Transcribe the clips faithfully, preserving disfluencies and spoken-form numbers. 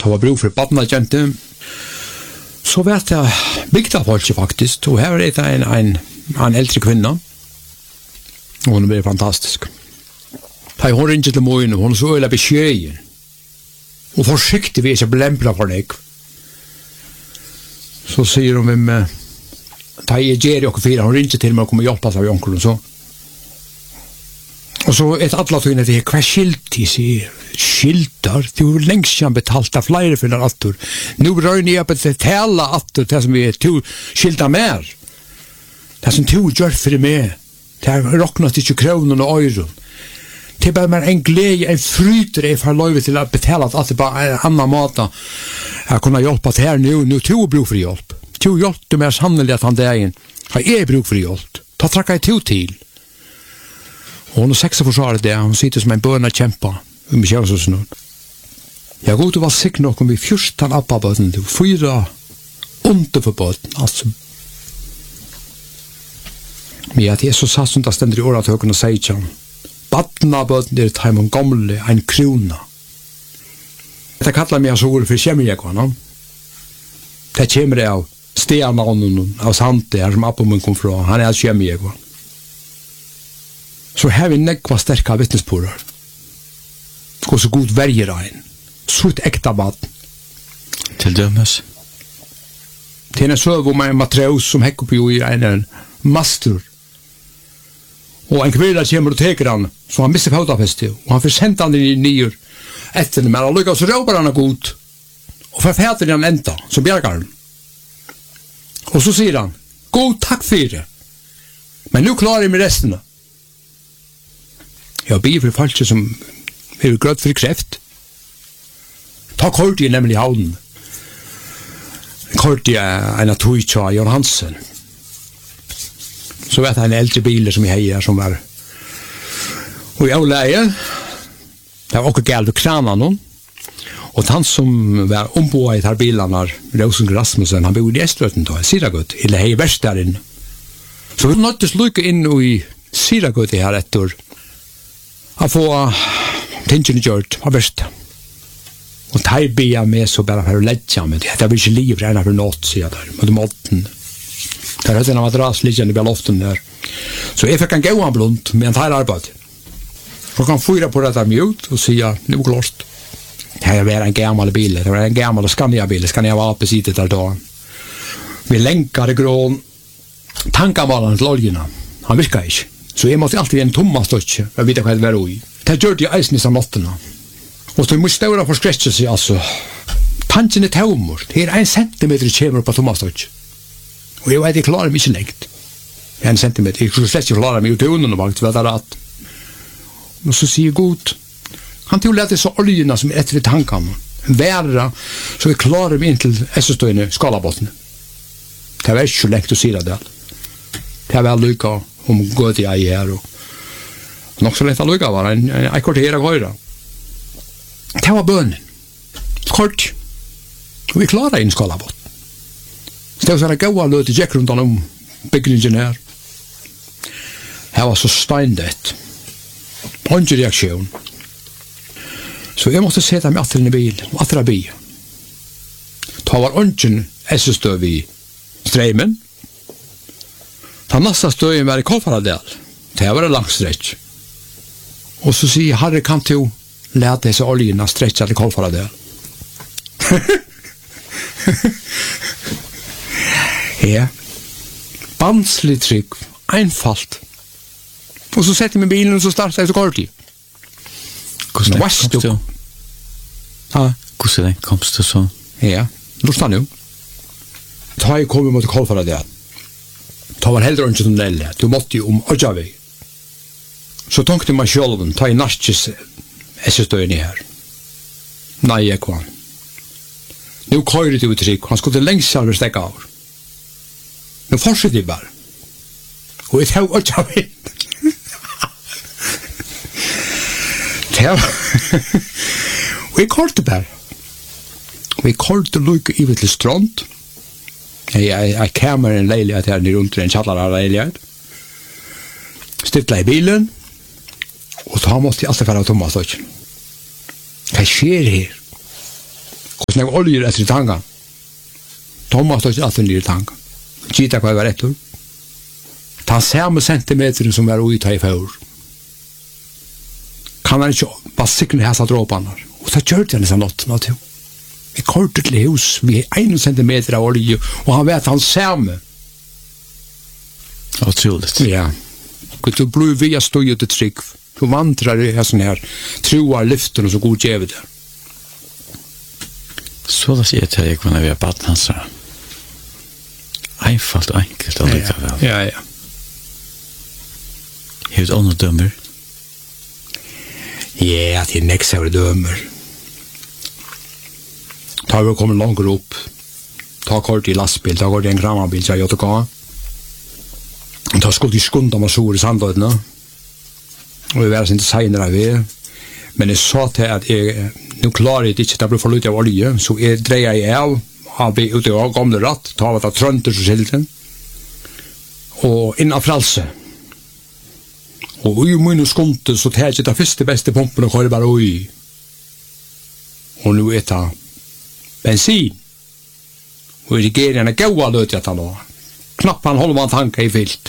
ta var bruk for badnagente, så vet jeg bygda folk faktisk, og her er det en, en, en eldre kvinna, og hun blir fantastisk. Da hun ringer til morgen, hun er så øyla beskjøyen, og forsiktigvis er belempla for deg. Så sier hun med ta i Jerry och fyra, hon ringer till mig och kommer hjälpa sig av onkel och så. Och så ett alla tog in att det är kvar skilt i sig. Skiltar, du har längst sedan betalt av flera för den attor. Nu rör jag på att tala attor, det som vi är to skiltar mer. Det som to gör för mig. Det har råknat inte kronor och euro. Det är bara en glädje, en fryter är för löjvet till att betala att det bara är en annan mat. Jag kunna hjälpa till här nu, nu tog bruk för hjälp. To hjälp det mer sannelig at han dagen har jeg bruk for hjälp. Ta trakka jeg to til. Og hun er seksa forsvaret det, hun sitter som en bøna kjempa om vi kjører sånn noen. Jeg går til å være sikker nok om vi fjørstan appa bøten til fyra under for bøten, altså. Men at jeg så satt som det stender i året til høkken og sier ikke han, badna bøten er til en gamle, en krona. Dette kallar meg så ordet for kjemmerjekvann. Det kommer det av stenavnen av Sante her som Appomun kom fra. Han er kjemmerjekvann. Så har vi nekva sterka vittnesporer. Og så god verger ein. Surt ekta bad. Til dømes. Til en søv om en matreus som hekker på jo i en master. Og en kvirda kommer og teker han, så han mister fotafestet, og han får sendt han i nyer etter det, men han lykkes så råper han god, og forfæter han enda, som bjergar han. Og så sier han, god takk for det, men nu klarer jeg med resten. Jeg blir for folk som er grøtt for kreft. Ta kort i nemlig havnen. Kort i en av Tuicha, Jon Hansen. Så vet jeg en eldre biler som jeg heier som var og i avleie det var også galt ved kranen og han som var ombået i tar bilene Rosen Rasmussen, han bor i Estrøten da, i Siragut, eller hei verst der inne. Så vi nøttes lykke inn i Siragut her etter å få tingene gjort av verst. Og der blir jeg med så bare for å ledge meg, det blir ikke liv regnet for nåt, sier jeg der, med de måten. Der hadde en madras liggende i loften der. Så jeg fikk en gåan blunt med en teil arbeid. Så kan fyra på dette mjut og sier, nu klart. Det var en gammal bil, det var en gammal Scania-bil, Scania var besitet der da. Vi lenkade grån tankamalene til oljena. Han virka ikke. Så jeg måtte alltid en tomma støtje og vite hva det var i. Det gjør de eisen i samlottene. Og så må ståra for skretset seg, altså. Tanken er taumor. Det er en centimeter kjemer på tomma støtje. Og jeg vet, jeg klarer meg ikke lengt. En centimeter. Jeg skulle slett ikke klare meg ut i unnen og vakt, vet jeg at. Og så sier god, han til å lete så oljene som er etter i tankene, være, så jeg klarer meg inn til S-støyene skalabottene. Det var ikke lengt å si det. Det var lykka om gått i ei her, og nok så lett å lykka var en, en, en kvarter av høyre. Det var bønnen. Kort. Og vi klarer inn skalabottene. Det var sånne gåa løte gikk rundt om bygningen her. Her var så steindett. Ikke reaksjon. Så jeg måtte sette meg atter inn i bil, atter av bil. Ta var ønsken S-støv i streimen. Ta nasta støyen var i Kolfaradel. Det var en lang stretch. Og så sier Harry, kan du lete disse oljene stretcha til Kolfaradel? Ja, banslig trygg, einfalt. Og så setter jeg meg bilen og så starter jeg så kort i. Hvordan komst du? Ja. Hvordan komst du så? Ja, lort han jo. Da jeg kom mot Kolfaradel, da var heller ikke som nelle, du måtte jo om Ødjavig. Så tenkte jeg meg selv, ta i narskis S-støyene her. Nei, jeg kom. Nå køyret du trygg, han skulle lengst selv stekka av. Nå fortsetter jeg bare. Og jeg tar ikke av inn. Og jeg korte bare. Og jeg korte lykke i til strand. Jeg kommer en leilighet her nere rundt en kjallara leilighet. Stittla i bilen. Og da måtte jeg alltid være av Thomas. Hva skjer her? Hvordan jeg oljer etter i tanken. Thomas tok ikke alltid nye tanken. Gita hva jeg var etter. Ta samme centimeter som var ui ta i fjord. Kan han ikke bare sikre hæsa dråpene. Og så kjørte han i sånn nått. Vi kortet til hus, vi er en centimeter av olje, og han vet han samme. Otroligt. Ja. Du blir via støy ut et trygg. Du vandrar i sånn her troar lyften og så god djevet det. Så da sier jeg til deg når vi har baden hans. Einfalt og enkelt og likevel. Ja, ja. Helt andre dømmer. Ja, det er nekst av dømmer. Ta vi kommer langt opp. Ta kort i lastbil, ta kort i en krammabil, så jeg gjør og ta skuld i skunda med sår i sandløydene. Og vi var ikke senere av det. Men jeg sa til at jeg, nå klarer jeg ikke, det blir for lite av olje, så jeg dreier jeg av, har vi ute av gamle ratt, ta av at det trønter så silten, og inn av frelse. Og i min skunde så tar jeg ikke det første beste pumpen og kører bare ui. Og nå er det bensin. Og jeg regerer en gode løt jeg tar nå. Knapp han holder man tanka i fylt.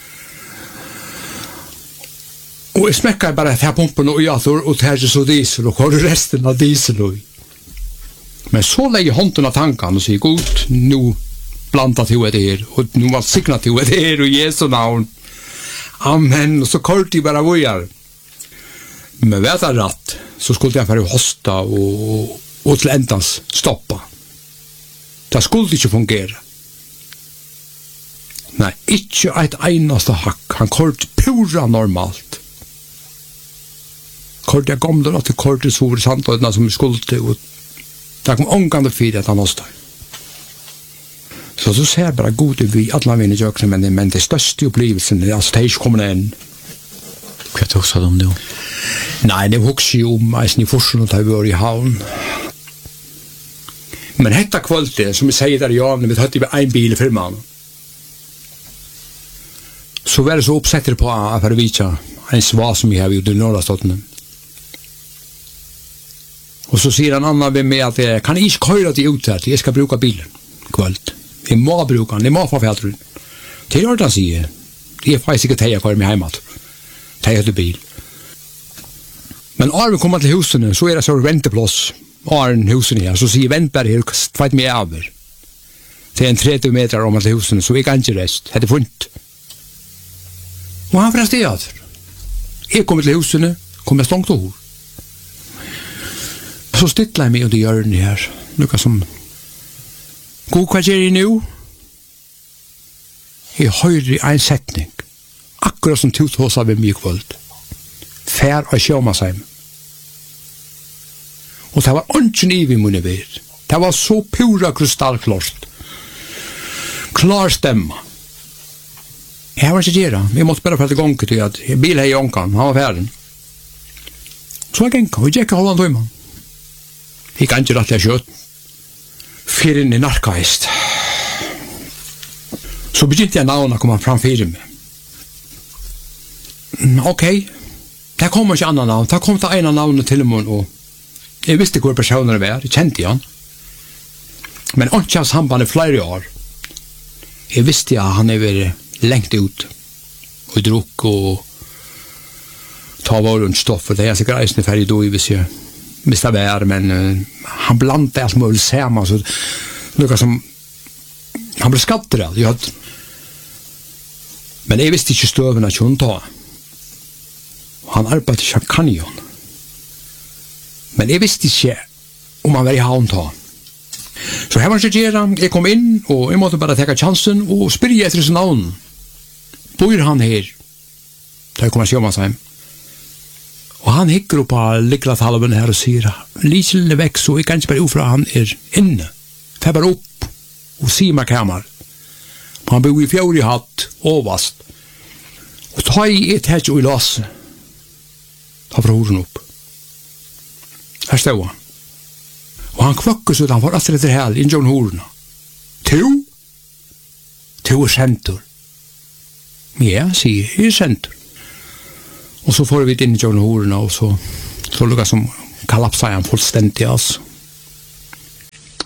Og jeg smekker bare til pumpen og jator og tar så diesel og kører resten av diesel og. Men så legger hånden av tanken og sier, god, nå blandet til det her, og nå var sikret til det her, og Jesu navn. Amen, og så kørt de bare vujar. Men vet jeg rett, så skulle jeg bare hosta og, og til endans stoppa. Det skulle ikke fungere. Nei, ikke et eneste hakk. Han kørt pura normalt. Kørt jeg gamle at det kørt det sår sandløydene som vi skulle til, og det kom omgående fyrt at han hosta. Så så ser jeg bare god vi alle mine jøkene, men, men det største opplevelsen er altså det ikke kommer inn. Hva tog sa du om det? Nei, det vokser jo om eisen i forsen og tar vi var i havn. Men hetta kvalitet, som vi sier der i Jan, vi tatt i en bil i firmaen. Så var det så oppsetter på at jeg vitsa en sva som jeg har gjort i Nordastottene. Og så sier han annan ved meg at jeg kan ikke køyre til ut her, til jeg skal bruke bilen kvalt. Jeg må bruke den, jeg må få fældrun. Til gjør det han sier, jeg er faktisk ikke til jeg køyre meg hjemme. Til jeg til bil. Men når vi kommer til husene, så er det så venteplås. Arn husene her, så sier ventberg her, tveit meg over. Til en tretti meter om til husene, så jeg kan ikke rest. Det er funnet. Og han fra stedet. Jeg kommer til husene, kommer jeg stångt over. Så stittler jeg meg under hjørnet her, noe som god hva gjør jeg nå? Jeg hører en setning, akkurat som tog hos av en mye kvöld. Fær og sjåma seg. Og det var ønsken i vi munne ved. Det var så pura krystallklart. Klar stemme. Jeg var ikke gjøre. Vi måtte bare prate gong til at bil hei i ånkan, han var ferdig. Så jeg gikk, og jeg gikk holde han tøyma. Jeg kan ikke rett jeg kjøtt. Fyr inn i narkaist. Så begynte jeg navnet å komme fram fyrir meg. Ok, det kom ikke annan navn. Det kom til en av navnet til mun, og jeg visste hvor personer var, jeg kjente han. Men ikke av samband i flere år. Jeg visste at han er vært lengt ut, og drukk og ta var rundt stoffet. Det er sikkert eisende ferdig då, hvis jeg hvis det var, men uh, han blandade allt möjligt samman, så något som han blev skattad. Jag hade, men jag visste inte stöven att hon ta. Han arbetade inte kanjon. Men jag visste inte om han var i havn ta. Så här var det inte. Jag kom in och jag måste bara ta chansen och spyrja efter sin navn. Bor han här? Där kommer jag sjåma sig. Og han hikker opp av liklathalven her og sier, Liselen er vekk, så jeg kan ikke bare ufra han er inne. Fær bare opp og sier meg kammer. Han bor i fjord i hatt, overast. Og ta i et hett og i lase. Ta fra horen opp. Her stod han. Og han kvøkker så han får etter etter hel, inn John horena. To? To er sentur. Ja, sier, jeg er sentur. Og så får vi inn i John horena, og så, så lukket som kollapsar han fullstendig, altså.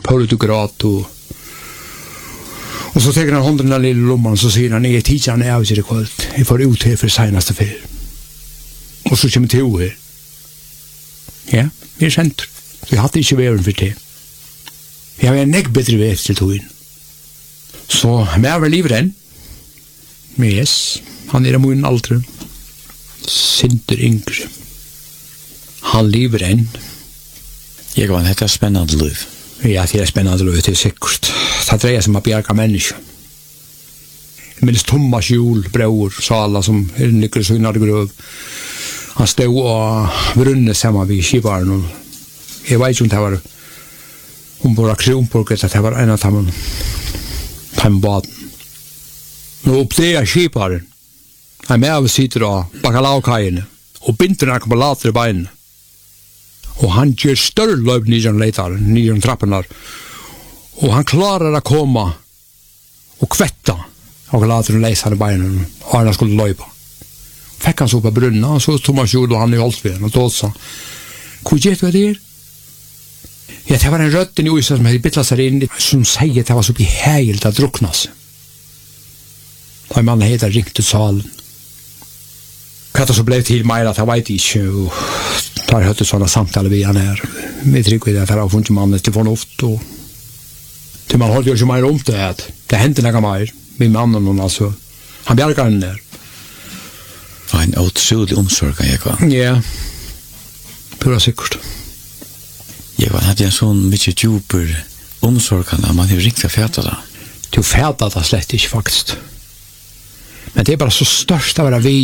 politokrat och och så tar han hånden den lilla lomman så säger han nej teachern är ute i kvällt. Jag får ut här för senaste fel. Och så kommer till här. Ja, vi är sent. Vi hade inte vägen för det. Jag har en näck bättre väg till tog in. Så med över livet men yes, han är mun altre. Sinter yngre. Han lever än. Jag var det är spännande liv. Ja, det är spännande liv, det är säkert. Det dreier sig om att bjerga människor. Jag minns Thomas Jul, bror, sa alla som är nycklar så innan gröv. Han stod och brunne samman vid skiparen. Och jag vet inte om det var om våra kronporket att det var en av dem på baden. Och upp det är skiparen. Han med av sitter och bakalavkajene och binder han på later i beinen. Og han gjør større løp nydjern leitaren, nydjern trappenar. Og han klarar att komma och kvätta och later leisar i beinen og han skulle løypa. Fikk han så på brunna, og så Thomas Jord og han i Olsveden, og då sa hva gjør du det? Ja, det var en røtten i Oysa som hadde bittlet seg inn, som sier at det var så behagelt at drukna seg. Da en mann heter ringt til salen. Hva det så blev til meg at jeg vet ikke, og da har hørt sånne samtaler vi han her. Vi trykker det at jeg har funnet mannen til fornuft, og til man holdt jo ikke mer om det, at det hendte noe mer, med mannen, altså, han bjerger den der. Det var en utrolig omsorg, jeg var. Ja, pura sikkert. Jeg var hadde en sånn mye djuper omsorg, man har riktig fæta da. Du fæta det slett ikke, faktisk. Men det er bare så størst av å være vi.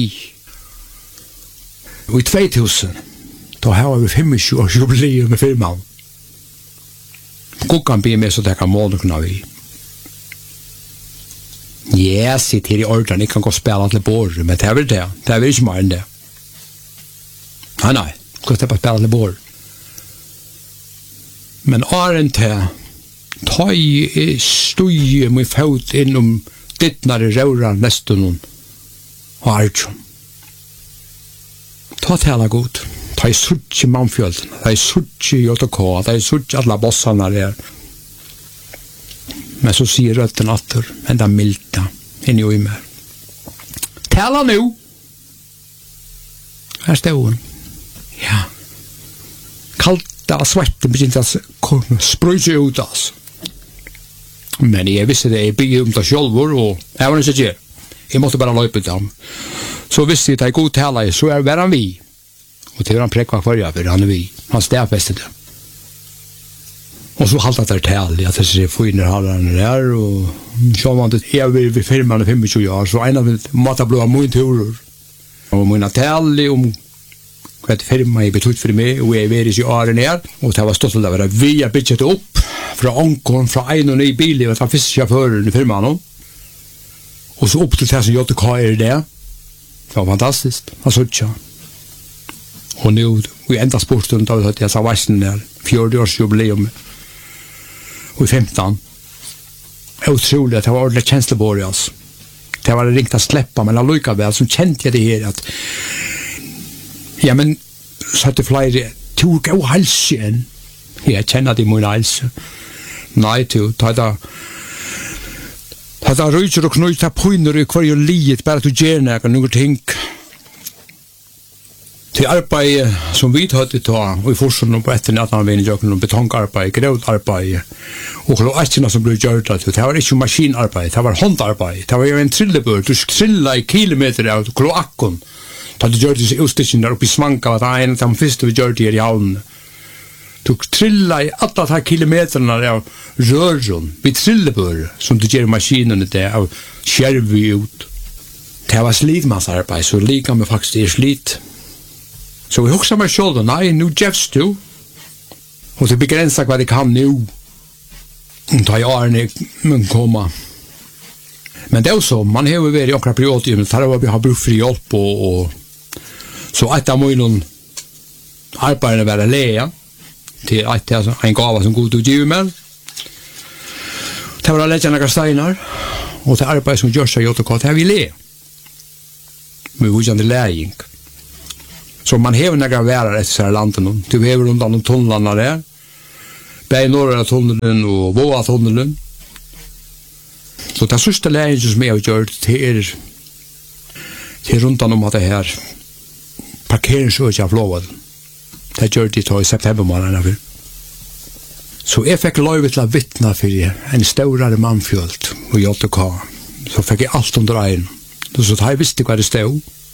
Og i två tusen, då har vi tjugofem års jubileum med firman. Kukan blir med så det kan månederna vi. Ja, sitt här i ordern, jag kan gå och spela till bord, men det är väl det. Det är väl inte mer än det. Nej, nej, jag kan släppa spela till bord. Men åren till, ta i stoj med fot inom dittnare röra nästan och artjon. Ta till alla god. Ta i suttje manfjölden, ta i suttje J K, ta i suttje alla bossarna där. Men så sier rötten atter, enda milta, inn i Uymer. Tala nu! Her stod hun. Ja. Kalta svetten begynte å sprøyse ut oss. Men jeg visste det, jeg bygde om det sjølvor, og jeg var ikke gjør. Jeg måtte bare løpe til ham. Så visste jeg at jeg god tala, så er det han vi. Og til han prekva kvarja, for han er vi. Han stedfeste det. Og så halta det tal, at det ser finer halvaren der, og så var det, jeg var ved firmaen i tjugofem år, så en av måtte bli av min turer. Og min tal om hva et firma jeg betytt for meg, og jeg var i åren her, og det var stått til å være vi har byttet opp fra Ankon, fra en og ny bil, og fra første sjåføren i firmaen. Og så opp til det som J K er det. Det var fantastisk, han så ikke. Og nå, vi enda sportstund, da vi tatt jeg sa varsen der, fjorti års jubileum, og i femton. Utroligt att det var ordentligt känslebord, alltså. Det var ringt att släppa, men allika väl så kände jag det här att ja, men så att det flera tog gå halsen. Jag känner det i min hals. Nej, du, ta det ta det röjter och knuta pojner i kvar ju liet, bara du gärna kan något tänk. Till arbete som vi hade ta och i forskningen på etter natten vi gjorde någon betongarbete, grovarbete och loasterna som blev gjort att det var inte maskinarbete, det var handarbete. Det var ju en trillebör, du trilla i kilometer av kloakken. Da du gjorde det i utstikken där uppe i Svanka, var det en av de första vi gjorde det i havnen. Du trilla i alla de här kilometerna av rören vid trillebör som du gör maskinen där av kärvi ut. Det var slitmansarbete, så lika med faktiskt är slit. Så vi huxar mig själv, nej, nu jävst du. Och det begränsar vad det kan nu. Ta i åren men komma. Men det är så, man har ju varit i åkra perioder, men där har vi har brukt fri hjälp och, och så ett av många arbetarna vara lea till ett alltså en gåva som god utgiver med. Det var lägga några stenar och det arbete som görs av J K, det har vi le. Med vågande lärjing. Så man har några värare efter så här landet. Du behöver undan de tunnlarna där. Bæ norra tunnelen og Våa tunnelen. Så det sørste læringen som jeg har gjort til, til rundt om at det her parkeringsøkja av loven. Det gjør de til i september måneden. Så jeg fikk lov til å vittne for en større mannfjöld og J K. Så fikk jeg alt under egen. Så da jeg visste hva det stod.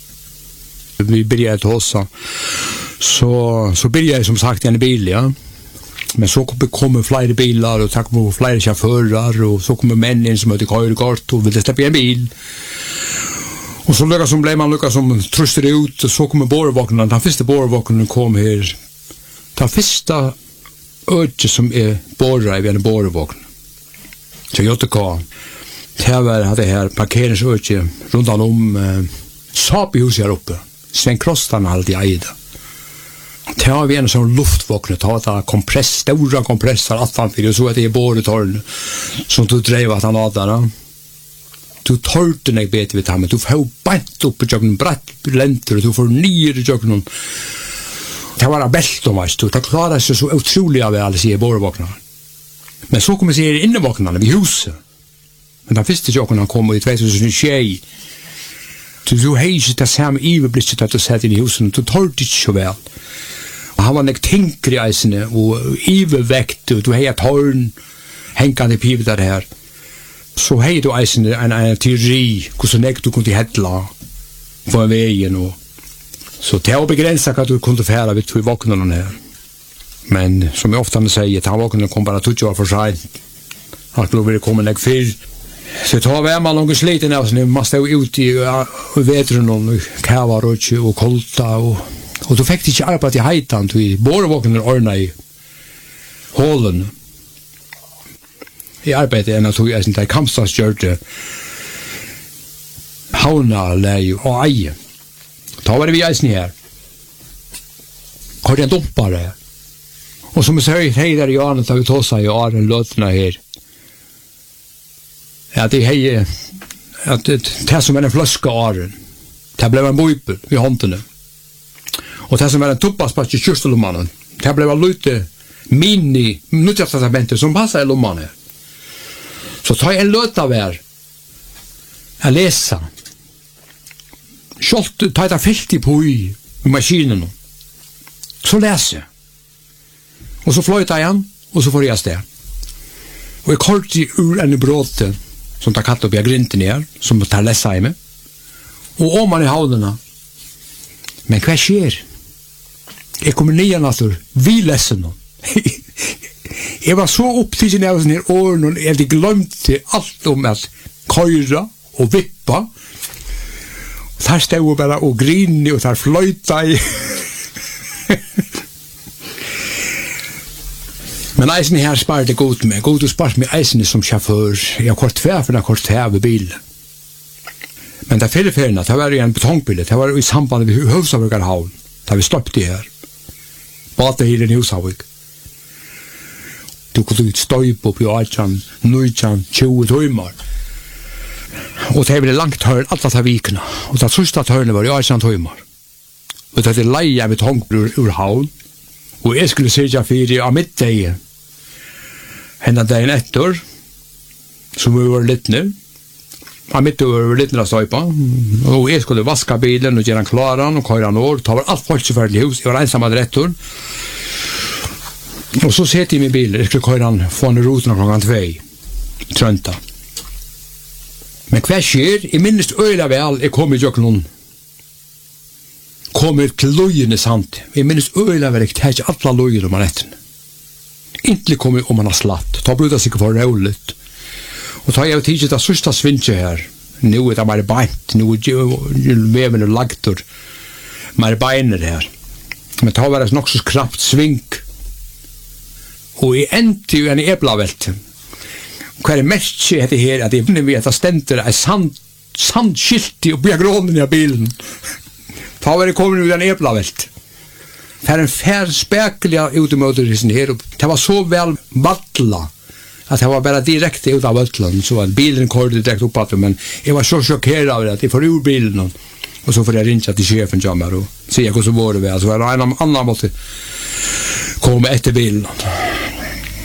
Vi begynte til oss. Så, så begynte jeg som sagt i en bil, ja. Men så kommer flere bilar og takk på flere sjåfører og så kommer menn inn som hadde kørekort og ville slippe i en bil. Og så lukket som ble man lukket som truster ut og så kommer bårevåknen. Den første bårevåknen kom her. Den første øde som er båret i en bårevåkn. Så jeg gjorde hva. Det var det her parkeringsøde rundt om eh, Sapi-huset her oppe. Sven Krostan hadde i eide. Det har vi en sånn luftvåkne, ta et kompress, stora kompressar attanfyr, og så at det er båretårn som du drev at han hadde der. Du tørte nek bete vidt ham, men du får bant opp i tjøkken, bratt lenter, og du får nyr i tjøkken. Det var belt om veist, det klarer seg så utrolig av alle sier bårevåkne. Men så kommer sier innevåknene ved huset. Men den første tjøkken han kom i två tusen tjei. Du, du har ikke det samme iverblikket at du sett inn i huset, du tørte ikke så vel. Han var nek tinker i eisene, og ivervekt, og du hei et tårn, hengande i pivet der her. Så hei du eisene en, en teori, hvordan nek du kunne hettla på veien, og så det var begrenset hva du kunne fære vidt for våknene her. Men som jeg ofte sier, ta våknene kom bare tjugo år for seg. Han skulle ville komme nek fyr. Så tar vi man langt sliten av, så man stod ut i vedren og kavar og, og kolta og Og du fikk ikke arbeid i heitan, du bårevåkner ordna i hålen. I arbeidet enn at du er sånn der kampstadsgjørte hauna, lei og eie. Da var det vi eisen her. Hvor er dumpare? Og som jeg sier, hei der i anet av vi tåsa i åren løtene her. Ja, det hei, at det som er en fløske åren, det ble en bøyper i håndene. Og det som var en toppaspats i kjørstelommanen, det ble en lite mini nødtjastamentet som passet i lommanen. Så tar jeg en løt av her, jeg leser. Skjolt, tar jeg det fyllt i på i maskinen. Så leser jeg. Og så fløyter jeg han, og så får jeg sted. Og jeg kort i ur en bråte, som tar katt opp i grinten her, som tar lesa i meg. Og om man i havnene. Men hva skjer? Jeg kommer ned natur, vi leser noen. Jeg var så opptidsen av sånne årene, og jeg hadde glemt alt om at køyre og vippa. Der stod jeg bare og grinne, og der fløyta i. Men eisen her sparer det godt med. God å spare med eisen som sjåfør. Jeg har kort tvær for den kort tvær ved bilen. Men det fyrre fyrrene, det var i en betongbil, det var i samband med Husavøkerhavn, da vi stoppte her. Bate her i Husavøk. Du kunne støype opp i Aitjan, Nujjan, tjue tøymer. Og det ble langt tørn, alle ta vikene. Og det trøste tørne var i Aitjan tøymer. Og det er leie av betongbil ur havn. Og jeg skulle sørge for av mitt deg, hendan dagen etter, som vi var litt nu. Han mitt over litt av støypa, og jeg skulle vaska bilen og gjøre han klaran og køyre han år, ta var alt folk selvfølgelig hus, jeg var ensam av rettur. Og så sette jeg min bil, jeg skulle køyre han få han i roten av klokken tvei, trønta. Men hva skjer? Jeg minnes øyla vel, jeg kom i jøkken, kom til løyene sant, jeg minnes øyla vel, jeg tar ikke alle løyene om han etter. Intelig kom jeg om han har slatt, ta brudet sikkert for rævlet. Og da jeg tidligere det sørste svinget her, nå er det bare beint, nå er veven og lagter, mer beiner her. Men da var det nok så kraft sving. Og jeg endte jo en eblavelt. Hva er det mest skjedde her, at jeg finner vi at det stender en sand, sandskilt i oppi grånen i bilen. Da var det kommet ut en eblavelt. Det er en fær spekelig utemøterisen her, det var så vel vattla, at jeg var bare direkte ut av Øtland, så var bilen kørte direkte opp at det, men jeg var så sjokkeret av det, at jeg får ur bilen, og så får jeg ringe til sjefen sammen, og sier hvordan var det ved, så var det en annen måte komme etter bilen.